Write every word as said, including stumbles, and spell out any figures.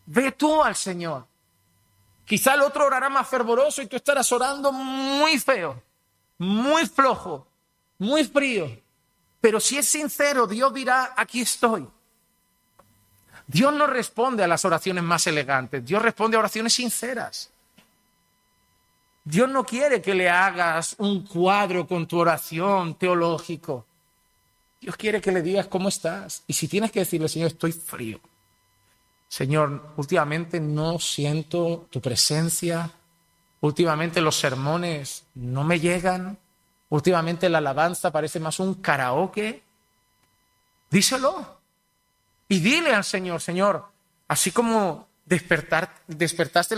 Ve tú al Señor. Quizá el otro orará más fervoroso y tú estarás orando muy feo, muy flojo, muy frío. Pero si es sincero, Dios dirá, aquí estoy. Dios no responde a las oraciones más elegantes, Dios responde a oraciones sinceras. Dios no quiere que le hagas un cuadro con tu oración teológico. Dios quiere que le digas cómo estás. Y si tienes que decirle, Señor, estoy frío. Señor, últimamente no siento tu presencia. Últimamente los sermones no me llegan. Últimamente la alabanza parece más un karaoke. Díselo. Y dile al Señor, Señor, así como despertar, despertaste